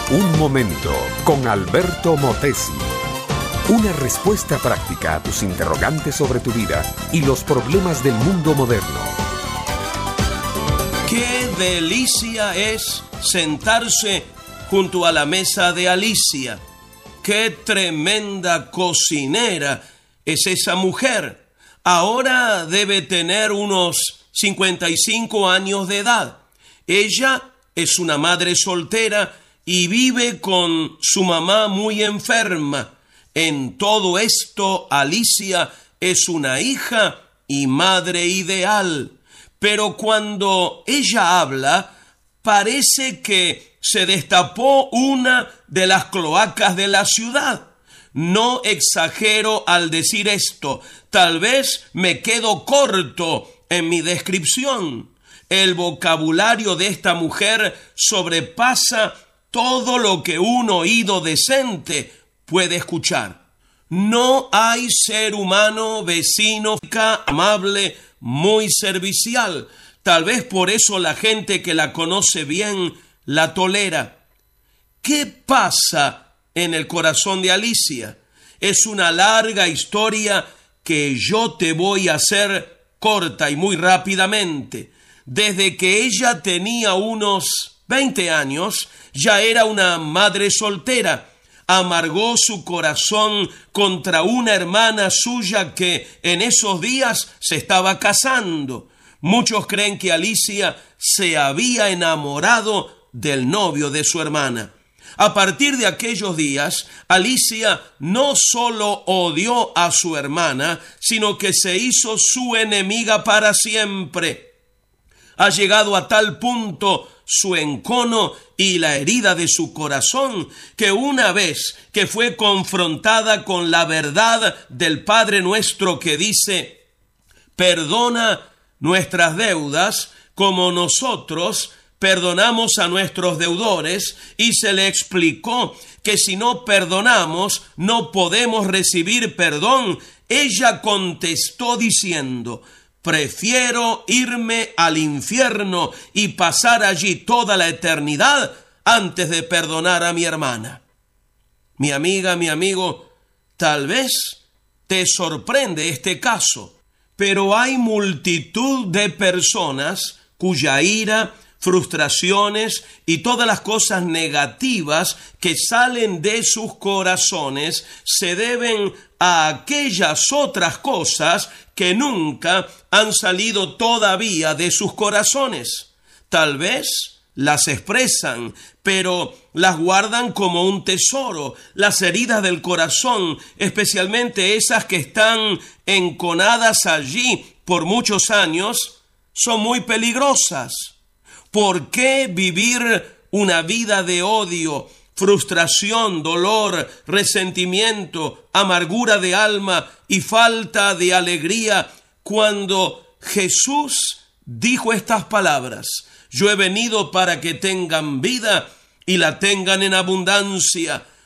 Un momento con Alberto Motesi. Una respuesta práctica a tus interrogantes sobre tu vida y los problemas del mundo moderno. ¡Qué delicia es sentarse junto a la mesa de Alicia! ¡Qué tremenda cocinera es esa mujer! Ahora debe tener unos 55 años de edad. Ella es una madre soltera y vive con su mamá muy enferma. En todo esto, Alicia es una hija y madre ideal. Pero cuando ella habla, parece que se destapó una de las cloacas de la ciudad. No exagero al decir esto. Tal vez me quedo corto en mi descripción. El vocabulario de esta mujer sobrepasa todo lo que un oído decente puede escuchar. No hay ser humano, vecino, amable, muy servicial. Tal vez por eso la gente que la conoce bien la tolera. ¿Qué pasa en el corazón de Alicia? Es una larga historia que yo te voy a hacer corta y muy rápidamente. Desde que ella tenía unos 20 años, ya era una madre soltera. Amargó su corazón contra una hermana suya que en esos días se estaba casando. Muchos creen que Alicia se había enamorado del novio de su hermana. A partir de aquellos días, Alicia no solo odió a su hermana, sino que se hizo su enemiga para siempre. Ha llegado a tal punto su encono y la herida de su corazón, que una vez que fue confrontada con la verdad del Padre Nuestro que dice: perdona nuestras deudas como nosotros perdonamos a nuestros deudores, y se le explicó que si no perdonamos no podemos recibir perdón, ella contestó diciendo: prefiero irme al infierno y pasar allí toda la eternidad antes de perdonar a mi hermana. Mi amiga, mi amigo, tal vez te sorprende este caso, pero hay multitud de personas cuya ira, frustraciones y todas las cosas negativas que salen de sus corazones se deben a aquellas otras cosas que nunca han salido todavía de sus corazones. Tal vez las expresan, pero las guardan como un tesoro. Las heridas del corazón, especialmente esas que están enconadas allí por muchos años, son muy peligrosas. ¿Por qué vivir una vida de odio, frustración, dolor, resentimiento, amargura de alma y falta de alegría cuando Jesús dijo estas palabras: yo he venido para que tengan vida y la tengan en abundancia?